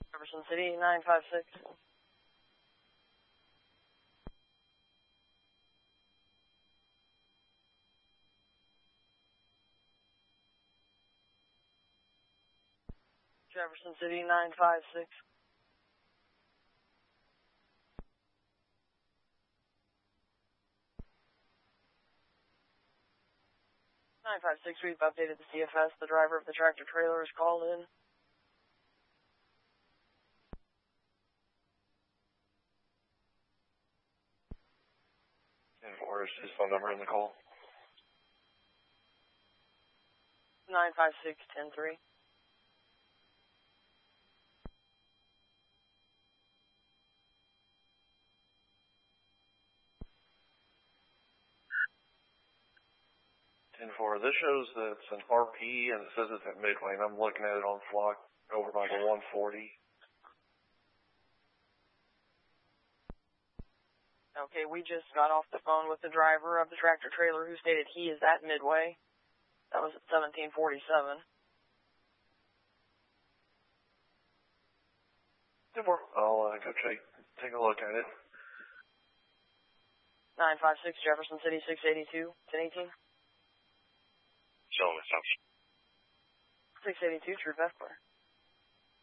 Jefferson City, 956. Jefferson City, 956. 956, we've updated the CFS. The driver of the tractor trailer is called in. And where's his phone number in the call? 956-103. This shows that it's an RP and it says it's at Midway, and I'm looking at it on Flock over by the 140. Okay, we just got off the phone with the driver of the tractor trailer who stated he is at Midway. That was at 1747. I'll go take a look at it. 956 Jefferson City, 682, 1018. Show me something. 682, True Vesper.